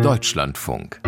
Deutschlandfunk.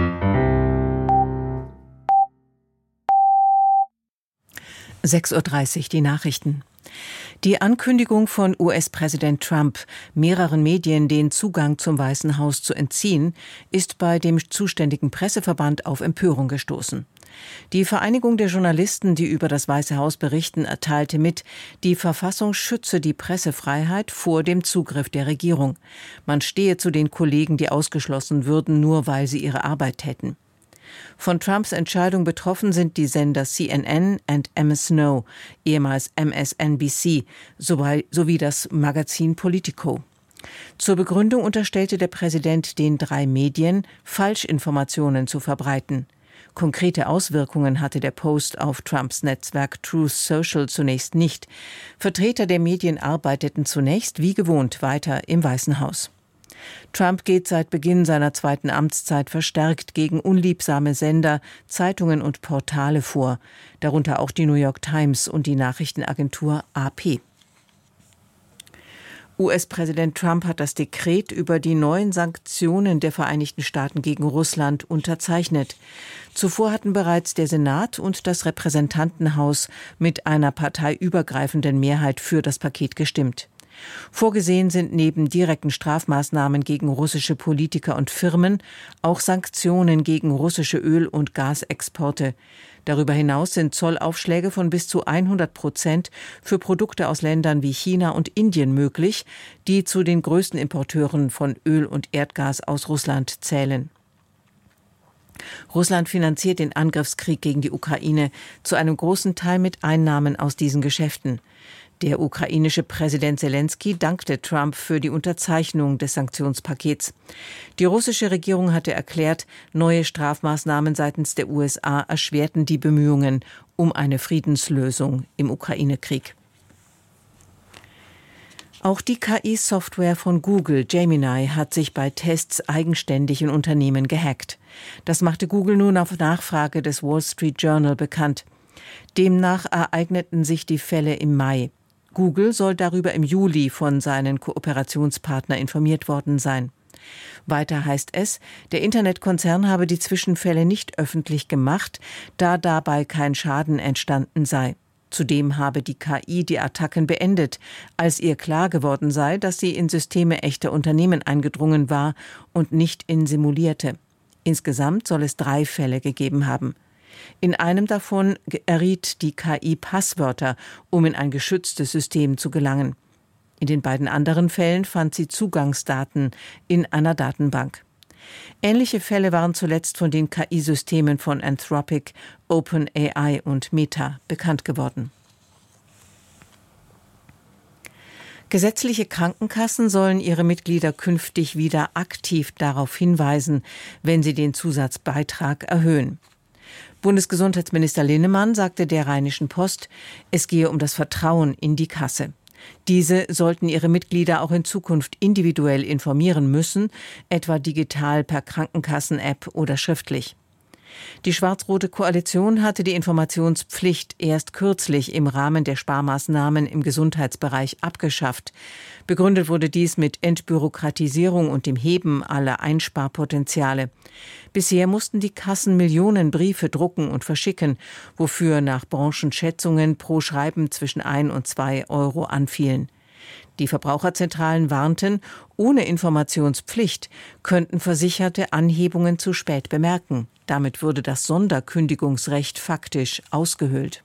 (6:30 Uhr) die Nachrichten. Die Ankündigung von US-Präsident Trump, mehreren Medien den Zugang zum Weißen Haus zu entziehen, ist bei dem zuständigen Presseverband auf Empörung gestoßen. Die Vereinigung der Journalisten, die über das Weiße Haus berichten, teilte mit, die Verfassung schütze die Pressefreiheit vor dem Zugriff der Regierung. Man stehe zu den Kollegen, die ausgeschlossen würden, nur weil sie ihre Arbeit täten. Von Trumps Entscheidung betroffen sind die Sender CNN und MSNBC, ehemals MSNBC, sowie das Magazin Politico. Zur Begründung unterstellte der Präsident den 3 Medien, Falschinformationen zu verbreiten. Konkrete Auswirkungen hatte der Post auf Trumps Netzwerk Truth Social zunächst nicht. Vertreter der Medien arbeiteten zunächst wie gewohnt weiter im Weißen Haus. Trump geht seit Beginn seiner 2. Amtszeit verstärkt gegen unliebsame Sender, Zeitungen und Portale vor, darunter auch die New York Times und die Nachrichtenagentur AP. US-Präsident Trump hat das Dekret über die neuen Sanktionen der Vereinigten Staaten gegen Russland unterzeichnet. Zuvor hatten bereits der Senat und das Repräsentantenhaus mit einer parteiübergreifenden Mehrheit für das Paket gestimmt. Vorgesehen sind neben direkten Strafmaßnahmen gegen russische Politiker und Firmen auch Sanktionen gegen russische Öl- und Gasexporte. Darüber hinaus sind Zollaufschläge von bis zu 100% für Produkte aus Ländern wie China und Indien möglich, die zu den größten Importeuren von Öl und Erdgas aus Russland zählen. Russland finanziert den Angriffskrieg gegen die Ukraine zu einem großen Teil mit Einnahmen aus diesen Geschäften. Der ukrainische Präsident Selenskyj dankte Trump für die Unterzeichnung des Sanktionspakets. Die russische Regierung hatte erklärt, neue Strafmaßnahmen seitens der USA erschwerten die Bemühungen um eine Friedenslösung im Ukraine-Krieg. Auch die KI-Software von Google, Gemini, hat sich bei Tests eigenständig in Unternehmen gehackt. Das machte Google nun auf Nachfrage des Wall Street Journal bekannt. Demnach ereigneten sich die Fälle im Mai. Google soll darüber im Juli von seinen Kooperationspartnern informiert worden sein. Weiter heißt es, der Internetkonzern habe die Zwischenfälle nicht öffentlich gemacht, da dabei kein Schaden entstanden sei. Zudem habe die KI die Attacken beendet, als ihr klar geworden sei, dass sie in Systeme echter Unternehmen eingedrungen war und nicht in simulierte. Insgesamt soll es 3 Fälle gegeben haben. In einem davon erriet die KI Passwörter, um in ein geschütztes System zu gelangen. In den beiden anderen Fällen fand sie Zugangsdaten in einer Datenbank. Ähnliche Fälle waren zuletzt von den KI-Systemen von Anthropic, OpenAI und Meta bekannt geworden. Gesetzliche Krankenkassen sollen ihre Mitglieder künftig wieder aktiv darauf hinweisen, wenn sie den Zusatzbeitrag erhöhen. Bundesgesundheitsminister Linnemann sagte der Rheinischen Post, es gehe um das Vertrauen in die Kasse. Diese sollten ihre Mitglieder auch in Zukunft individuell informieren müssen, etwa digital per Krankenkassen-App oder schriftlich. Die schwarz-rote Koalition hatte die Informationspflicht erst kürzlich im Rahmen der Sparmaßnahmen im Gesundheitsbereich abgeschafft. Begründet wurde dies mit Entbürokratisierung und dem Heben aller Einsparpotenziale. Bisher mussten die Kassen Millionen Briefe drucken und verschicken, wofür nach Branchenschätzungen pro Schreiben zwischen 1 und 2 Euro anfielen. Die Verbraucherzentralen warnten, ohne Informationspflicht könnten Versicherte Anhebungen zu spät bemerken. Damit würde das Sonderkündigungsrecht faktisch ausgehöhlt.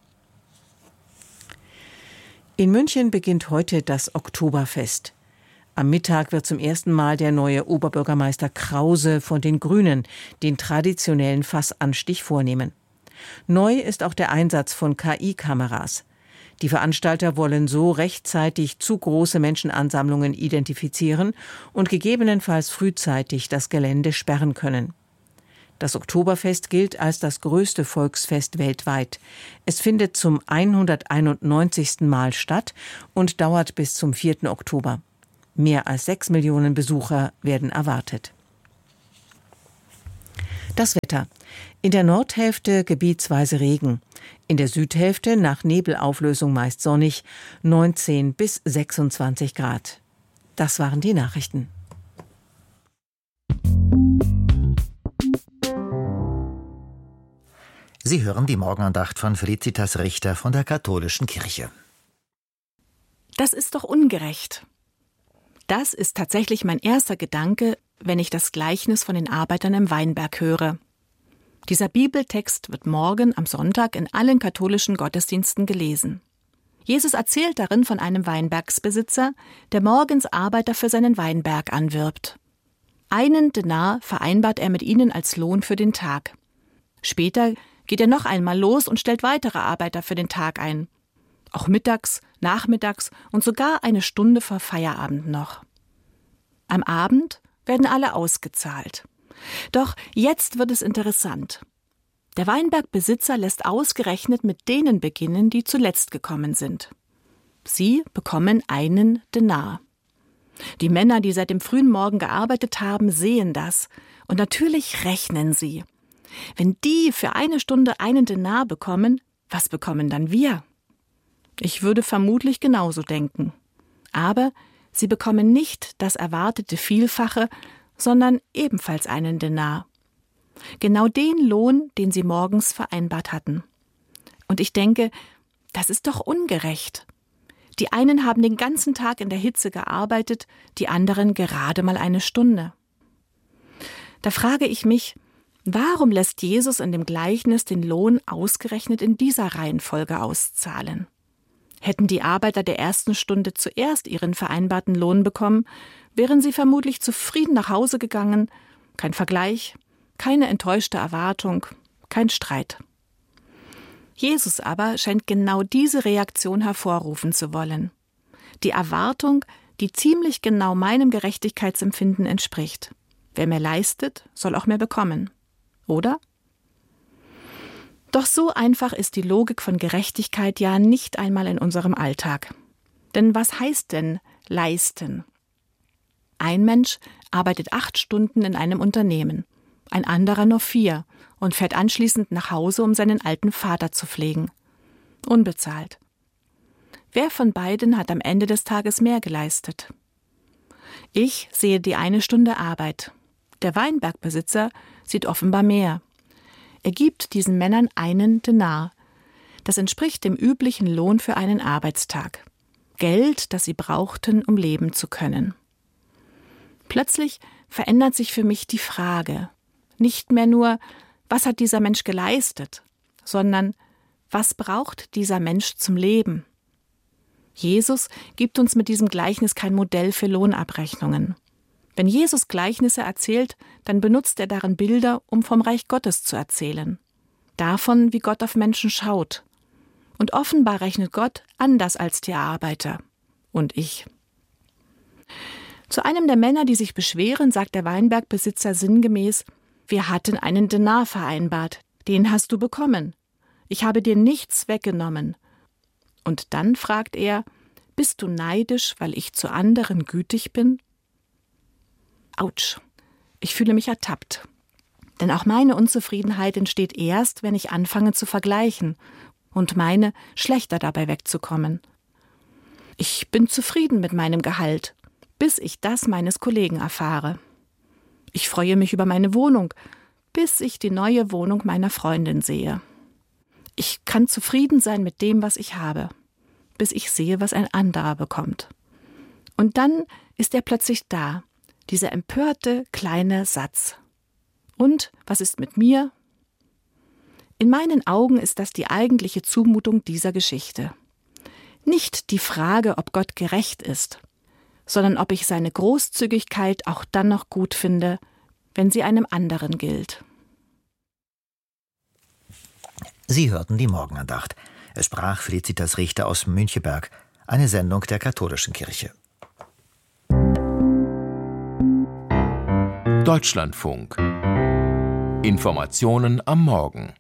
In München beginnt heute das Oktoberfest. Am Mittag wird zum ersten Mal der neue Oberbürgermeister Krause von den Grünen den traditionellen Fassanstich vornehmen. Neu ist auch der Einsatz von KI-Kameras. Die Veranstalter wollen so rechtzeitig zu große Menschenansammlungen identifizieren und gegebenenfalls frühzeitig das Gelände sperren können. Das Oktoberfest gilt als das größte Volksfest weltweit. Es findet zum 191. Mal statt und dauert bis zum 4. Oktober. Mehr als 6 Millionen Besucher werden erwartet. Das Wetter. In der Nordhälfte gebietsweise Regen. In der Südhälfte nach Nebelauflösung meist sonnig, 19 bis 26 Grad. Das waren die Nachrichten. Sie hören die Morgenandacht von Felicitas Richter von der Katholischen Kirche. Das ist doch ungerecht. Das ist tatsächlich mein erster Gedanke, wenn ich das Gleichnis von den Arbeitern im Weinberg höre. Dieser Bibeltext wird morgen am Sonntag in allen katholischen Gottesdiensten gelesen. Jesus erzählt darin von einem Weinbergsbesitzer, der morgens Arbeiter für seinen Weinberg anwirbt. 1 Denar vereinbart er mit ihnen als Lohn für den Tag. Später geht er noch einmal los und stellt weitere Arbeiter für den Tag ein. Auch mittags, nachmittags und sogar eine Stunde vor Feierabend noch. Am Abend werden alle ausgezahlt. Doch jetzt wird es interessant. Der Weinbergbesitzer lässt ausgerechnet mit denen beginnen, die zuletzt gekommen sind. Sie bekommen 1 Denar. Die Männer, die seit dem frühen Morgen gearbeitet haben, sehen das. Und natürlich rechnen sie. Wenn die für 1 Stunde 1 Denar bekommen, was bekommen dann wir? Ich würde vermutlich genauso denken. Aber sie bekommen nicht das erwartete Vielfache, sondern ebenfalls 1 Denar. Genau den Lohn, den sie morgens vereinbart hatten. Und ich denke, das ist doch ungerecht. Die einen haben den ganzen Tag in der Hitze gearbeitet, die anderen gerade mal 1 Stunde. Da frage ich mich, warum lässt Jesus in dem Gleichnis den Lohn ausgerechnet in dieser Reihenfolge auszahlen? Hätten die Arbeiter der ersten Stunde zuerst ihren vereinbarten Lohn bekommen, wären sie vermutlich zufrieden nach Hause gegangen. Kein Vergleich, keine enttäuschte Erwartung, kein Streit. Jesus aber scheint genau diese Reaktion hervorrufen zu wollen. Die Erwartung, die ziemlich genau meinem Gerechtigkeitsempfinden entspricht. Wer mehr leistet, soll auch mehr bekommen. Oder? Doch so einfach ist die Logik von Gerechtigkeit ja nicht einmal in unserem Alltag. Denn was heißt denn leisten? Ein Mensch arbeitet 8 Stunden in einem Unternehmen, ein anderer nur 4 und fährt anschließend nach Hause, um seinen alten Vater zu pflegen. Unbezahlt. Wer von beiden hat am Ende des Tages mehr geleistet? Ich sehe die 1 Stunde Arbeit. Der Weinbergbesitzer sieht offenbar mehr. Er gibt diesen Männern 1 Denar. Das entspricht dem üblichen Lohn für einen Arbeitstag. Geld, das sie brauchten, um leben zu können. Plötzlich verändert sich für mich die Frage. Nicht mehr nur, was hat dieser Mensch geleistet, sondern was braucht dieser Mensch zum Leben? Jesus gibt uns mit diesem Gleichnis kein Modell für Lohnabrechnungen. Wenn Jesus Gleichnisse erzählt, dann benutzt er darin Bilder, um vom Reich Gottes zu erzählen. Davon, wie Gott auf Menschen schaut. Und offenbar rechnet Gott anders als die Arbeiter. Und ich. Zu einem der Männer, die sich beschweren, sagt der Weinbergbesitzer sinngemäß: Wir hatten 1 Denar vereinbart, den hast du bekommen. Ich habe dir nichts weggenommen. Und dann fragt er: Bist du neidisch, weil ich zu anderen gütig bin? Autsch, ich fühle mich ertappt. Denn auch meine Unzufriedenheit entsteht erst, wenn ich anfange zu vergleichen und meine, schlechter dabei wegzukommen. Ich bin zufrieden mit meinem Gehalt, bis ich das meines Kollegen erfahre. Ich freue mich über meine Wohnung, bis ich die neue Wohnung meiner Freundin sehe. Ich kann zufrieden sein mit dem, was ich habe, bis ich sehe, was ein anderer bekommt. Und dann ist er plötzlich da, dieser empörte kleine Satz. Und was ist mit mir? In meinen Augen ist das die eigentliche Zumutung dieser Geschichte. Nicht die Frage, ob Gott gerecht ist, sondern ob ich seine Großzügigkeit auch dann noch gut finde, wenn sie einem anderen gilt. Sie hörten die Morgenandacht. Es sprach Felicitas Richter aus Müncheberg, eine Sendung der Katholischen Kirche. Deutschlandfunk. Informationen am Morgen.